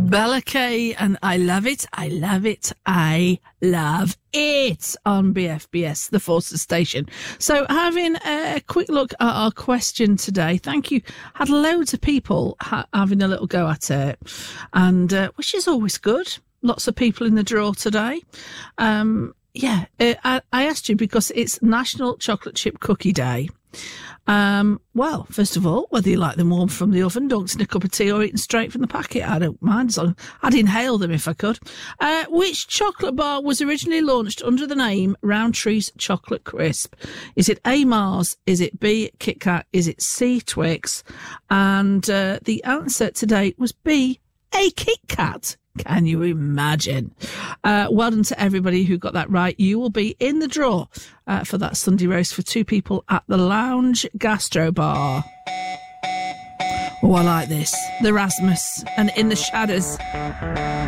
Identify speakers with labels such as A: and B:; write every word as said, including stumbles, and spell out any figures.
A: Bella Kay and I Love It, I Love It, I Love It on B F B S, the Forces Station. So having a quick look at our question today. Thank you. Had loads of people ha- having a little go at it, and uh, which is always good. Lots of people in the draw today. Um, yeah, uh, I, I asked you because it's National Chocolate Chip Cookie Day. Um, well, first of all, whether you like them warm from the oven, dunked in a cup of tea, or eaten straight from the packet, I don't mind. So I'd inhale them if I could. Uh, which chocolate bar was originally launched under the name Rowntree's Chocolate Crisp? Is it A, Mars? Is it B, Kit Kat? Is it C, Twix? And uh, the answer today was B, a Kit Kat. Can you imagine? Uh, well done to everybody who got that right. You will be in the draw uh, for that Sunday roast for two people at the Lounge Gastro Bar. Oh, I like this. The Rasmus and In the Shadows.